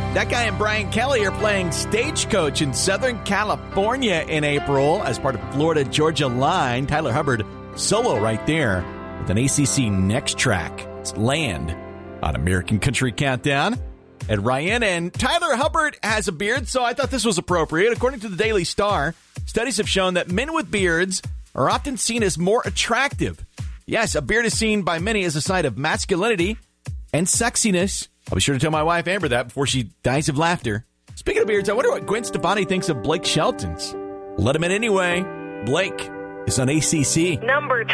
That guy and Brian Kelly are playing Stagecoach in Southern California in April as part of Florida-Georgia Line. Tyler Hubbard solo right there with an ACC Next track. It's Land on American Country Countdown. And Ryan and Tyler Hubbard has a beard, so I thought this was appropriate. According to the Daily Star, studies have shown that men with beards are often seen as more attractive. Yes, a beard is seen by many as a sign of masculinity and sexiness. I'll be sure to tell my wife Amber that before she dies of laughter. Speaking of beards, I wonder what Gwen Stefani thinks of Blake Shelton's. Let him in anyway. Blake is on ACC. Number